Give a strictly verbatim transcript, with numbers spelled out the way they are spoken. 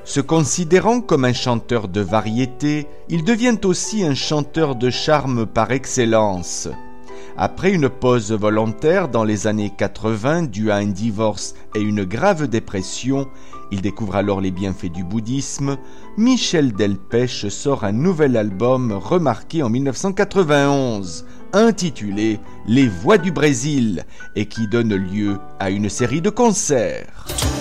Se considérant comme un chanteur de variété, il devient aussi un chanteur de charme par excellence. Après une pause volontaire dans les années quatre-vingts due à un divorce et une grave dépression, il découvre alors les bienfaits du bouddhisme. Michel Delpech sort un nouvel album remarqué en dix-neuf cent quatre-vingt-onze, intitulé « Les Voix du Brésil » et qui donne lieu à une série de concerts.